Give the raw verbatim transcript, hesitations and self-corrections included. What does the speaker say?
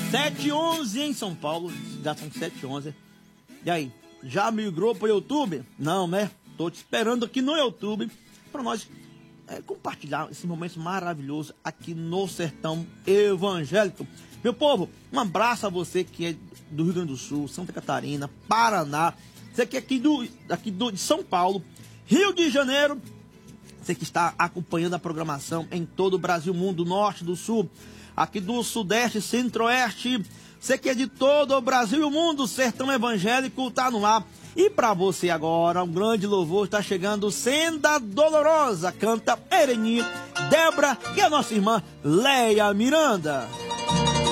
sete e onze em São Paulo, já são sete e onze. E aí, já migrou para o YouTube? Não, né? Tô te esperando aqui no YouTube para nós é, compartilhar esse momento maravilhoso aqui no Sertão Evangélico. Meu povo, um abraço a você que é do Rio Grande do Sul, Santa Catarina, Paraná, você que é aqui, do, aqui do, de São Paulo, Rio de Janeiro, você que está acompanhando a programação em todo o Brasil, mundo, norte, do sul, aqui do Sudeste, Centro-Oeste, você que é de todo o Brasil e o mundo, o Sertão Evangélico está no ar. E para você agora, um grande louvor está chegando, Senda Dolorosa, canta Ereni, Débora e a nossa irmã Leia Miranda.